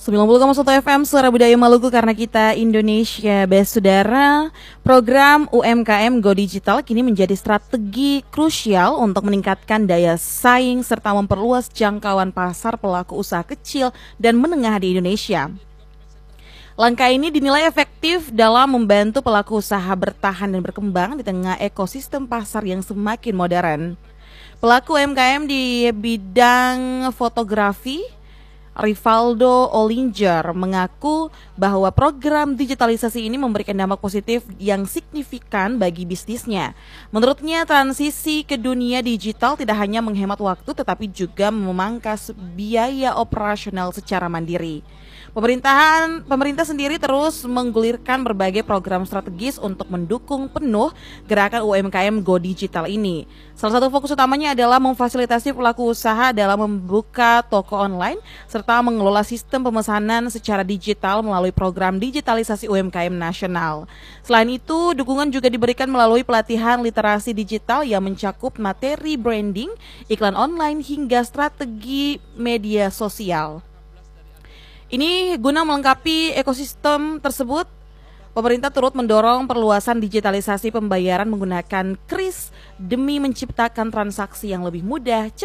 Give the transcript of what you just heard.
90,1 FM Suara Budaya Maluku karena kita Indonesia Best. Saudara, program UMKM Go Digital kini menjadi strategi krusial untuk meningkatkan daya saing serta memperluas jangkauan pasar pelaku usaha kecil dan menengah di Indonesia. Langkah ini dinilai efektif dalam membantu pelaku usaha bertahan dan berkembang di tengah ekosistem pasar yang semakin modern. Pelaku UMKM di bidang fotografi, Rivaldo Olinger, mengaku bahwa program digitalisasi ini memberikan dampak positif yang signifikan bagi bisnisnya. Menurutnya, transisi ke dunia digital tidak hanya menghemat waktu tetapi juga memangkas biaya operasional secara mandiri. Pemerintah sendiri terus menggulirkan berbagai program strategis untuk mendukung penuh gerakan UMKM Go Digital ini. Salah satu fokus utamanya adalah memfasilitasi pelaku usaha dalam membuka toko online serta mengelola sistem pemesanan secara digital melalui program digitalisasi UMKM nasional. Selain itu, dukungan juga diberikan melalui pelatihan literasi digital yang mencakup materi branding, iklan online hingga strategi media sosial. Ini guna melengkapi ekosistem tersebut, pemerintah turut mendorong perluasan digitalisasi pembayaran menggunakan KRIS demi menciptakan transaksi yang lebih mudah,